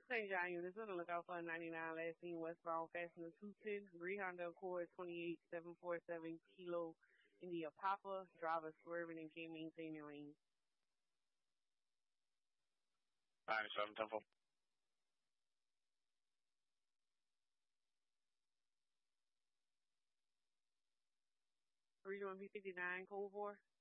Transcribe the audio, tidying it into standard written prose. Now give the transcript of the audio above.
St. John units on the lookout for a 99 last seen westbound passing the 210, Honda Accord 28747 Kilo India Papa, driver swerving and can't maintain your lane. 97, 10 4. Regional B59, code 4.